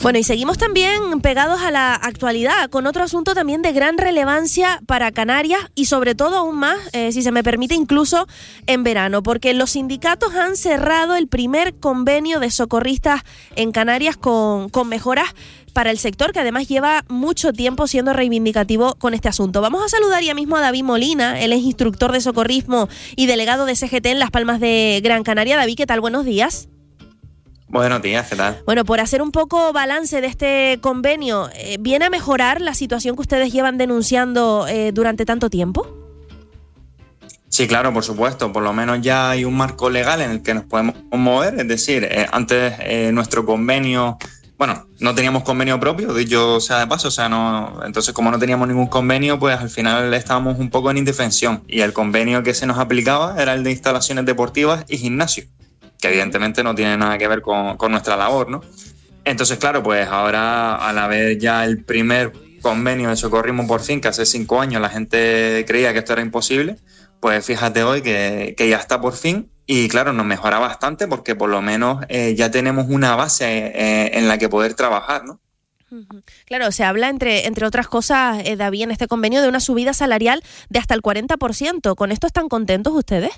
Bueno, y seguimos también pegados a la actualidad con otro asunto también de gran relevancia para Canarias y sobre todo aún más, si se me permite, incluso en verano, porque los sindicatos han cerrado el primer convenio de socorristas en Canarias con mejoras para el sector, que además lleva mucho tiempo siendo reivindicativo con este asunto. Vamos a saludar ya mismo a David Molina, él es instructor de socorrismo y delegado de CGT en Las Palmas de Gran Canaria. David, ¿qué tal? Buenos días. Buenos días, ¿qué tal? Bueno, por hacer un poco balance de este convenio, ¿viene a mejorar la situación que ustedes llevan denunciando durante tanto tiempo? Sí, claro, por supuesto. Por lo menos ya hay un marco legal en el que nos podemos mover. Es decir, antes nuestro convenio... Bueno, no teníamos convenio propio, dicho sea de paso, entonces como no teníamos ningún convenio, pues al final estábamos un poco en indefensión y el convenio que se nos aplicaba era el de instalaciones deportivas y gimnasio, que evidentemente no tiene nada que ver con nuestra labor, ¿no? Entonces, claro, pues ahora al haber ya el primer convenio de socorrismo por fin, que hace 5 años la gente creía que esto era imposible, pues fíjate hoy que ya está por fin. Y claro, nos mejora bastante porque por lo menos ya tenemos una base en la que poder trabajar, ¿no? Claro, se habla, entre otras cosas, David, en este convenio de una subida salarial de hasta el 40%. ¿Con esto están contentos ustedes?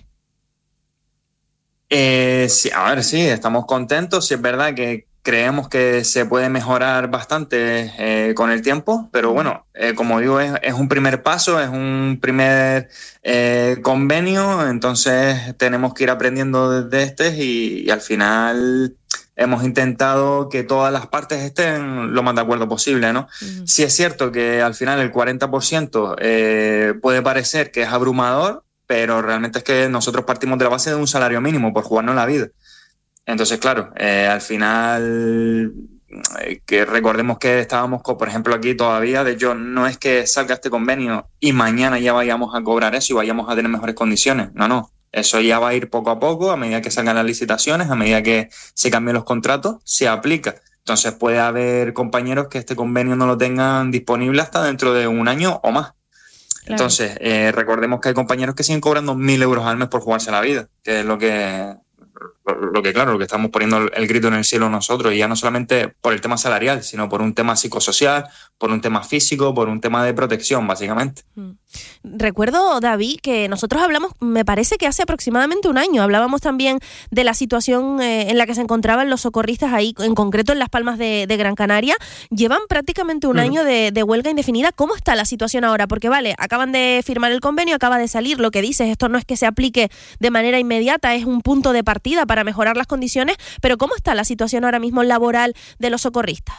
Sí, a ver, sí, estamos contentos. Sí, es verdad que creemos que se puede mejorar bastante con el tiempo, pero bueno, como digo, es un primer paso, es un primer convenio, entonces tenemos que ir aprendiendo desde y al final hemos intentado que todas las partes estén lo más de acuerdo posible, ¿no? Uh-huh. Sí es cierto que al final el 40% puede parecer que es abrumador, pero realmente es que nosotros partimos de la base de un salario mínimo por jugarnos la vida. Entonces, claro, al final, que recordemos que estábamos, por ejemplo, aquí todavía, de hecho, no es que salga este convenio y mañana ya vayamos a cobrar eso y vayamos a tener mejores condiciones. No. Eso ya va a ir poco a poco, a medida que salgan las licitaciones, a medida que se cambien los contratos, se aplica. Entonces, puede haber compañeros que este convenio no lo tengan disponible hasta dentro de 1 año o más. Claro. Entonces, recordemos que hay compañeros que siguen cobrando 1.000 euros al mes por jugarse la vida, que es lo que estamos poniendo el grito en el cielo nosotros, y ya no solamente por el tema salarial, sino por un tema psicosocial, por un tema físico, por un tema de protección, básicamente. Recuerdo, David, que nosotros hablamos, me parece que hace aproximadamente 1 año, hablábamos también de la situación en la que se encontraban los socorristas ahí, en concreto en Las Palmas de Gran Canaria. Llevan prácticamente 1 año de huelga indefinida. ¿Cómo está la situación ahora? Porque vale, acaban de firmar el convenio, acaba de salir, lo que dices, esto no es que se aplique de manera inmediata, es un punto de partida para mejorar las condiciones, pero ¿cómo está la situación ahora mismo laboral de los socorristas?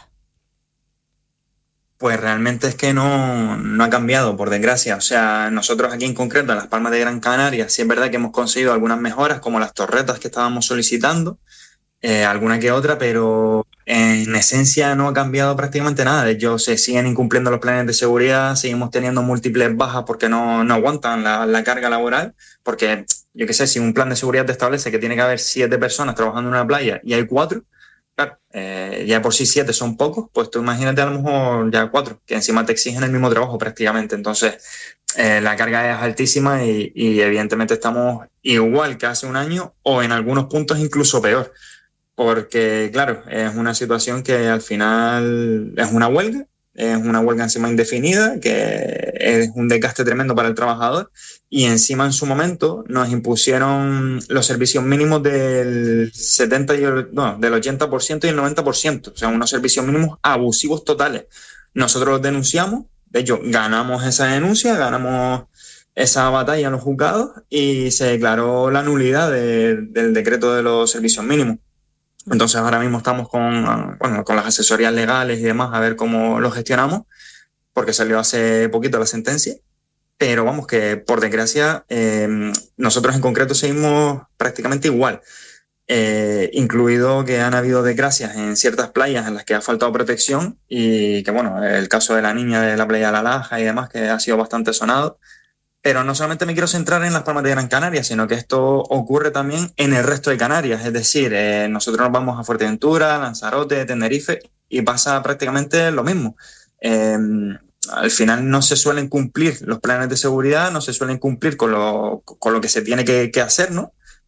Pues realmente es que no ha cambiado, por desgracia. O sea, nosotros aquí en concreto, en Las Palmas de Gran Canaria, sí es verdad que hemos conseguido algunas mejoras, como las torretas que estábamos solicitando, alguna que otra, pero en esencia no ha cambiado prácticamente nada. De hecho, se siguen incumpliendo los planes de seguridad, seguimos teniendo múltiples bajas porque no aguantan la carga laboral, porque, yo qué sé, si un plan de seguridad te establece que tiene que haber 7 personas trabajando en una playa y hay 4, claro, ya por sí 7 son pocos, pues tú imagínate a lo mejor ya 4, que encima te exigen el mismo trabajo prácticamente. Entonces, la carga es altísima y evidentemente estamos igual que hace 1 año o en algunos puntos incluso peor. Porque, claro, es una situación que al final es una huelga encima indefinida, que es un desgaste tremendo para el trabajador, y encima en su momento nos impusieron los servicios mínimos del 80% y el 90%, o sea, unos servicios mínimos abusivos totales. Nosotros los denunciamos, de hecho, ganamos esa denuncia, ganamos esa batalla en los juzgados y se declaró la nulidad del decreto de los servicios mínimos. Entonces ahora mismo estamos con las asesorías legales y demás a ver cómo lo gestionamos, porque salió hace poquito la sentencia, pero vamos, que por desgracia nosotros en concreto seguimos prácticamente igual, incluido que han habido desgracias en ciertas playas en las que ha faltado protección, y que bueno, el caso de la niña de la playa de La Laja y demás, que ha sido bastante sonado. Pero no solamente me quiero centrar en Las Palmas de Gran Canaria, sino que esto ocurre también en el resto de Canarias. Es decir, nosotros nos vamos a Fuerteventura, Lanzarote, Tenerife, y pasa prácticamente lo mismo. Al final no se suelen cumplir los planes de seguridad, no se suelen cumplir con lo que se tiene que hacer, ¿no?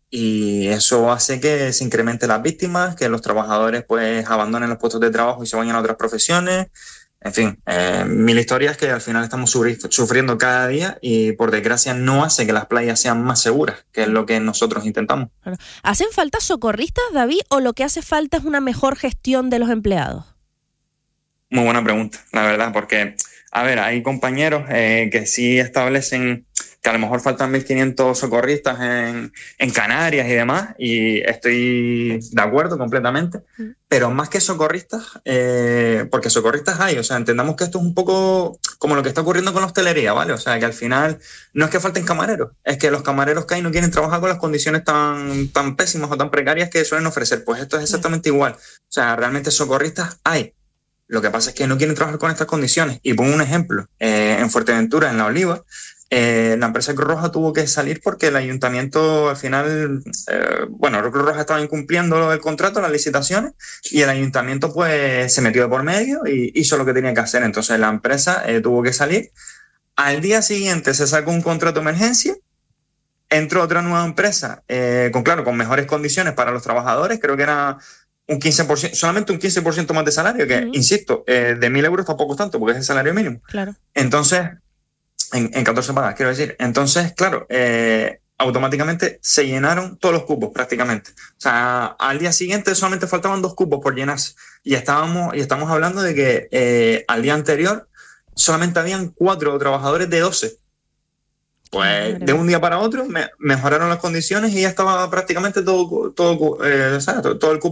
y eso hace que se incrementen las víctimas, que los trabajadores pues abandonen los puestos de trabajo y se vayan a otras profesiones. En fin, mil historias que al final estamos sufriendo cada día y por desgracia no hace que las playas sean más seguras, que es lo que nosotros intentamos. Claro. ¿Hacen falta socorristas, David, o lo que hace falta es una mejor gestión de los empleados? Muy buena pregunta, la verdad, porque, a ver, hay compañeros que sí establecen que a lo mejor faltan 1.500 socorristas en Canarias y demás, y estoy de acuerdo completamente, pero más que socorristas, porque socorristas hay, o sea, entendamos que esto es un poco como lo que está ocurriendo con la hostelería, ¿vale? O sea, que al final no es que falten camareros, es que los camareros que hay no quieren trabajar con las condiciones tan pésimas o tan precarias que suelen ofrecer, pues esto es exactamente igual, o sea, realmente socorristas hay. Lo que pasa es que no quieren trabajar con estas condiciones. Y pongo un ejemplo. En Fuerteventura, en La Oliva, la empresa Cruz Roja tuvo que salir porque el ayuntamiento al final, Cruz Roja estaba incumpliendo el contrato, las licitaciones, y el ayuntamiento pues se metió de por medio y hizo lo que tenía que hacer. Entonces la empresa tuvo que salir. Al día siguiente se sacó un contrato de emergencia. Entró otra nueva empresa con mejores condiciones para los trabajadores. Creo que era un 15%, solamente un 15% más de salario, que, insisto, de 1.000 euros tampoco es tanto, porque es el salario mínimo. Claro. Entonces, en 14 pagas, quiero decir. Entonces, claro, automáticamente se llenaron todos los cupos prácticamente. O sea, al día siguiente solamente faltaban 2 cupos por llenarse. Y estamos hablando de que al día anterior solamente habían 4 trabajadores de 12. Pues de un día para otro mejoraron las condiciones y ya estaba prácticamente todo el cupo